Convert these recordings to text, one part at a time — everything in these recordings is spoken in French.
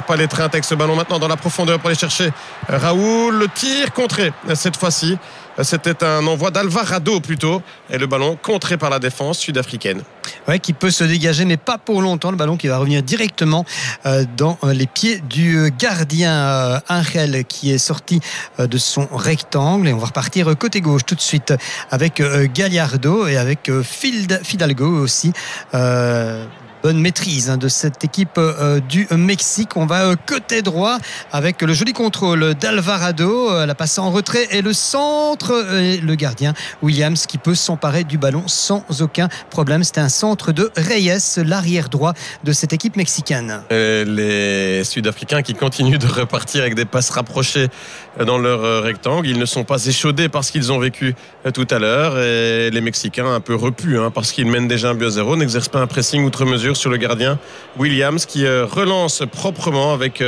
pas l'étreinte avec ce ballon maintenant dans la profondeur pour aller chercher Raoul. Le tir contré cette fois-ci. C'était un envoi d'Alvarado plutôt. Et le ballon contré par la défense sud-africaine. Ouais, qui peut se dégager, mais pas pour longtemps. Le ballon qui va revenir directement dans les pieds du gardien Angel, qui est sorti de son rectangle. Et on va repartir côté gauche tout de suite avec Gallardo et avec Fidalgo aussi. Bonne maîtrise de cette équipe du Mexique. On va côté droit avec le joli contrôle d'Alvarado, la passe en retrait et le centre, et le gardien Williams qui peut s'emparer du ballon sans aucun problème. C'était un centre de Reyes, l'arrière droit de cette équipe mexicaine. Les Sud-Africains qui continuent de repartir avec des passes rapprochées dans leur rectangle. Ils ne sont pas échaudés par ce qu'ils ont vécu tout à l'heure, et les Mexicains un peu repus parce qu'ils mènent déjà 1-0, n'exercent pas un pressing outre mesure sur le gardien Williams qui relance proprement avec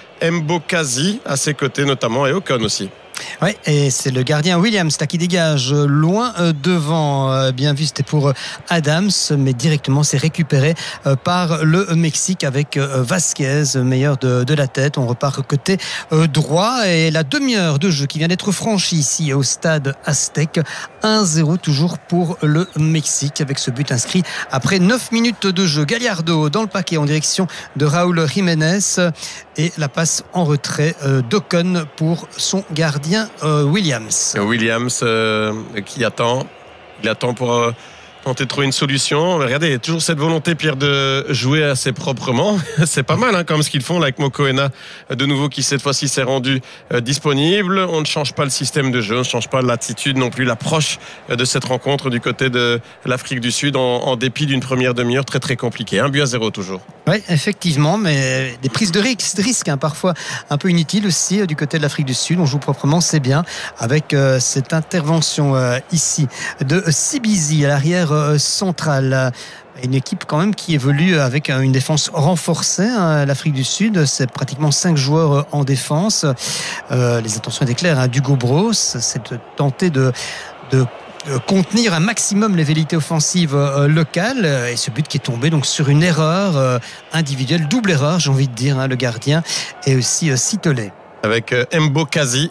Mbokazi à ses côtés notamment, et Ocon aussi. Oui, et c'est le gardien Williams qui dégage loin devant. Bien vu, c'était pour Adams, mais directement c'est récupéré par le Mexique avec Vasquez, meilleur de la tête. On repart côté droit, et la demi-heure de jeu qui vient d'être franchie ici au stade Aztec. 1-0 toujours pour le Mexique, avec ce but inscrit après 9 minutes de jeu. Gallardo dans le paquet en direction de Raúl Jiménez, et la passe en retrait d'Ocon pour son gardien Williams. Williams qui attend. Il attend pour tenter de trouver une solution. Regardez, il y a toujours cette volonté, Pierre, de jouer assez proprement. C'est pas mal comme ce qu'ils font là avec Mokoena, de nouveau, qui cette fois-ci s'est rendu disponible. On ne change pas le système de jeu, on ne change pas l'attitude non plus, l'approche de cette rencontre du côté de l'Afrique du Sud, en dépit d'une première demi-heure très très compliquée. 1-0 toujours. Oui, effectivement, mais des prises de risque parfois un peu inutiles aussi du côté de l'Afrique du Sud. On joue proprement, c'est bien, avec cette intervention ici de Sibizi à l'arrière centrale. Une équipe quand même qui évolue avec une défense renforcée. L'Afrique du Sud, c'est pratiquement 5 joueurs en défense. Les intentions étaient claires, d'Hugo Bros, c'est de tenter de contenir un maximum les velléités offensives locales, et ce but qui est tombé donc sur une erreur individuelle, double erreur j'ai envie de dire, le gardien et aussi Sitolet. Avec Mbokazi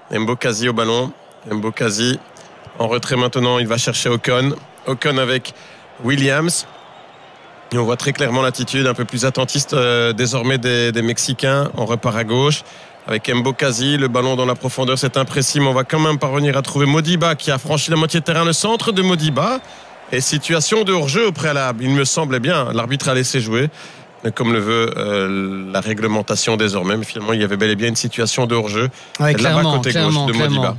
au ballon, Mbokazi en retrait maintenant, il va chercher Ocon avec Williams, et on voit très clairement l'attitude un peu plus attentiste désormais des Mexicains. On repart à gauche avec Mbokazi, le ballon dans la profondeur, c'est imprécis, mais on va quand même parvenir à trouver Modiba qui a franchi la moitié de terrain, le centre de Modiba, et situation de hors-jeu au préalable. Il me semblait bien, l'arbitre a laissé jouer comme le veut la réglementation désormais, mais finalement il y avait bel et bien une situation de hors-jeu là-bas côté gauche de Modiba.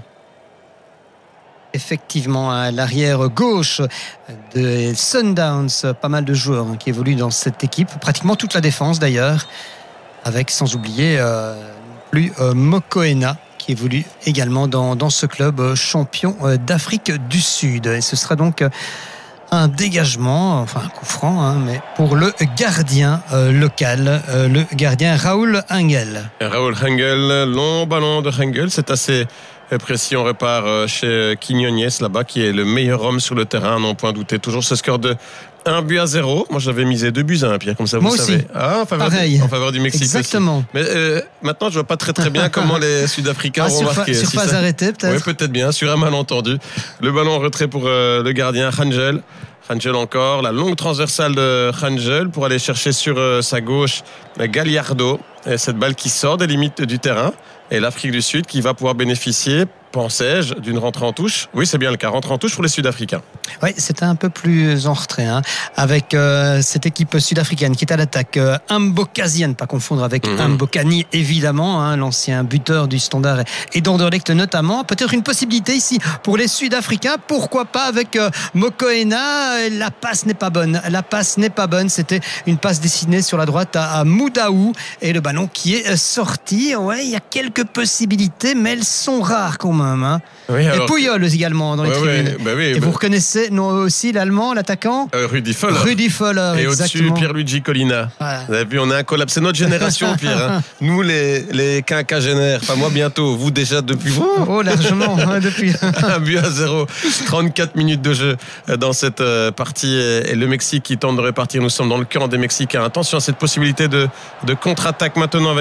Effectivement, à l'arrière gauche de Sundowns, pas mal de joueurs qui évoluent dans cette équipe, pratiquement toute la défense d'ailleurs, avec sans oublier plus Mokoena qui évolue également dans ce club champion d'Afrique du Sud. Et ce sera donc un dégagement, enfin un coup franc, mais pour le gardien local, le gardien Raúl Angel. Raúl Angel, long ballon de Angel, c'est assez précis. On repart chez Quiñones là-bas, qui est le meilleur homme sur le terrain, non point douter. Toujours ce score de 1-0. Moi j'avais misé 2-1, Pierre, comme ça vous savez. En faveur du Mexique. Exactement. Aussi. Mais maintenant je vois pas très bien comment les Sud-Africains vont marquer. Sur phase arrêtée peut-être. Oui, peut-être bien, sur un malentendu. Le ballon en retrait pour le gardien Angel encore, la longue transversale de Angel pour aller chercher sur sa gauche Gallardo, et cette balle qui sort des limites du terrain, et l'Afrique du Sud qui va pouvoir bénéficier, pensais-je, d'une rentrée en touche. Oui, c'est bien le cas, rentrée en touche pour les Sud-Africains. Oui, c'était un peu plus en retrait, avec cette équipe sud-africaine qui est à l'attaque. Mbokazi, à ne pas confondre avec Mbokani, évidemment, l'ancien buteur du Standard et d'Anderlecht notamment. Peut-être une possibilité ici pour les Sud-Africains. Pourquoi pas avec Mokoena. La passe n'est pas bonne. C'était une passe dessinée sur la droite à Moudaou, et le ballon qui est sorti. Ouais, il y a quelques possibilités, mais elles sont rares quand même. Oui, alors, et Puyol également dans les tribunes. Et vous reconnaissez aussi l'Allemand, l'attaquant Rudi Völler. Et au-dessus, Pierluigi Collina. Voilà. Vous avez vu, on a un collab. C'est notre génération, Pierre. Nous, les quinquagénaires. Enfin, moi, bientôt. Vous, déjà, depuis vous. Oh, largement. Depuis. 1-0. 34 minutes de jeu dans cette partie. Et le Mexique qui tente de repartir. Nous sommes dans le camp des Mexicains. Attention à cette possibilité de contre-attaque maintenant.